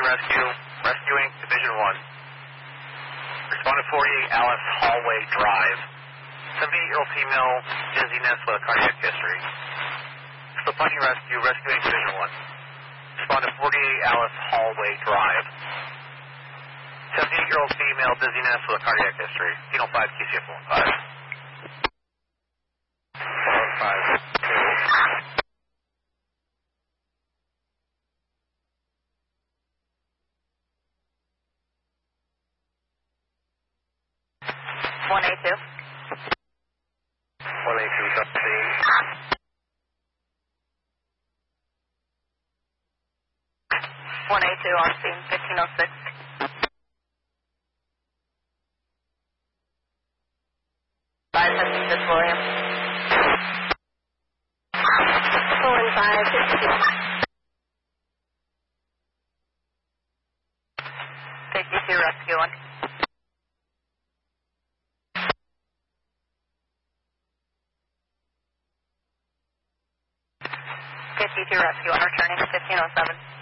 Rescue, rescuing Division 1. Respond to 48 Alice Hallway Drive. 78-year-old female, dizziness with a cardiac history. Slipani Rescue, rescuing Division 1. Respond to 48 Alice Hallway Drive. 78-year-old female, dizziness with a cardiac history. Kilo 5, QCF 15. 182. 182, upstate. 182 on scene, 1506. This William. 52 rescuing. 52 rescuing, returning to 1507.